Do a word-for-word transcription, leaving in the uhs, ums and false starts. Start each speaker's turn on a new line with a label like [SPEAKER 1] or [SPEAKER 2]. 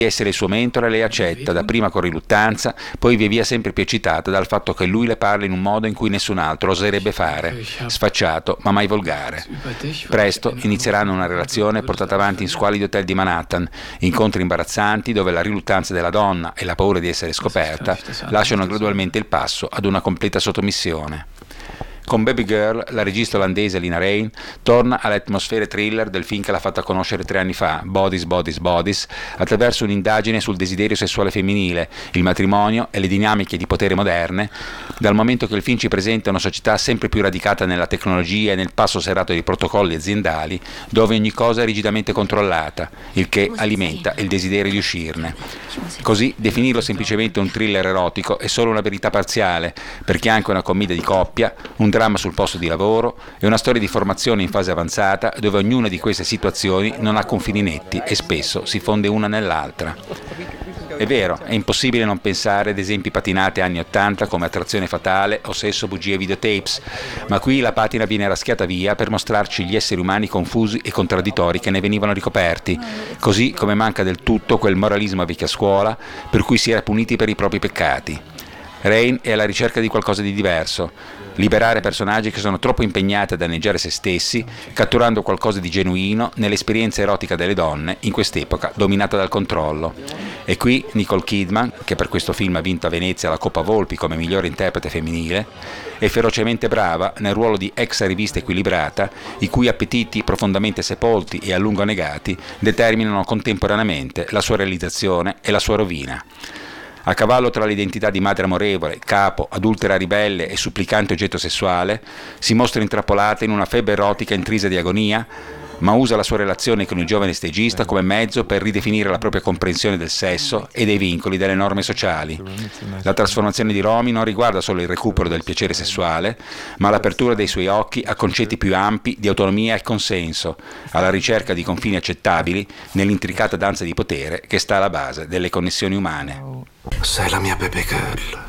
[SPEAKER 1] essere il suo mentore, lei accetta, dapprima con riluttanza, poi via via sempre più eccitata dal fatto che lui le parli in un modo in cui nessun altro oserebbe fare, sfacciato ma mai volgare. Presto inizieranno una relazione portata avanti in squalidi hotel di Manhattan, incontri imbarazzanti dove la riluttanza della donna e la paura di essere scoperta lasciano gradualmente il passo ad una completa sottomissione. Con Baby Girl, la regista olandese Lina Rain torna alle atmosfere thriller del film che l'ha fatta conoscere tre anni fa, Bodies, Bodies, Bodies, attraverso un'indagine sul desiderio sessuale femminile, il matrimonio e le dinamiche di potere moderne, dal momento che il film ci presenta una società sempre più radicata nella tecnologia e nel passo serrato dei protocolli aziendali, dove ogni cosa è rigidamente controllata, il che alimenta il desiderio di uscirne. Così, definirlo semplicemente un thriller erotico è solo una verità parziale, perché è anche una commedia di coppia, un dramma sul posto di lavoro e una storia di formazione in fase avanzata dove ognuna di queste situazioni non ha confini netti e spesso si fonde una nell'altra. È vero, è impossibile non pensare ad esempi patinati anni ottanta come Attrazione fatale o Sesso, bugie e videotapes, ma qui la patina viene raschiata via per mostrarci gli esseri umani confusi e contraddittori che ne venivano ricoperti, così come manca del tutto quel moralismo a vecchia scuola per cui si era puniti per i propri peccati. Rain è alla ricerca di qualcosa di diverso, liberare personaggi che sono troppo impegnati a danneggiare se stessi, catturando qualcosa di genuino nell'esperienza erotica delle donne in quest'epoca dominata dal controllo. E qui Nicole Kidman, che per questo film ha vinto a Venezia la Coppa Volpi come migliore interprete femminile, è ferocemente brava nel ruolo di ex rivista equilibrata, i cui appetiti profondamente sepolti e a lungo negati determinano contemporaneamente la sua realizzazione e la sua rovina. A cavallo tra l'identità di madre amorevole, capo, adultera ribelle e supplicante oggetto sessuale, si mostra intrappolata in una febbre erotica intrisa di agonia, ma usa la sua relazione con il giovane stagista come mezzo per ridefinire la propria comprensione del sesso e dei vincoli delle norme sociali. La trasformazione di Romy non riguarda solo il recupero del piacere sessuale, ma l'apertura dei suoi occhi a concetti più ampi di autonomia e consenso, alla ricerca di confini accettabili nell'intricata danza di potere che sta alla base delle connessioni umane.
[SPEAKER 2] Sei la mia baby girl.